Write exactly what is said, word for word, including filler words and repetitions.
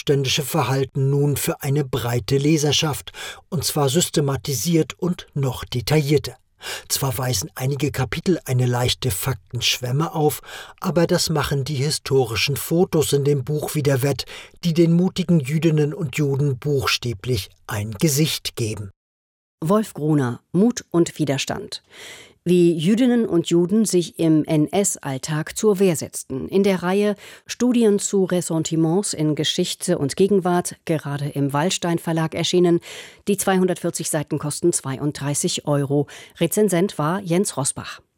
aufständische Verhalten nun für eine breite Leserschaft, und zwar systematisiert und noch detaillierter. Zwar weisen einige Kapitel eine leichte Faktenschwemme auf, aber das machen die historischen Fotos in dem Buch wieder wett, die den mutigen Jüdinnen und Juden buchstäblich ein Gesicht geben. Wolf Gruner, Mut und Widerstand. Wie Jüdinnen und Juden sich im N S-Alltag zur Wehr setzten. In der Reihe Studien zu Ressentiments in Geschichte und Gegenwart, gerade im Wallstein Verlag erschienen. Die zweihundertvierzig Seiten kosten zweiunddreißig Euro. Rezensent war Jens Rosbach.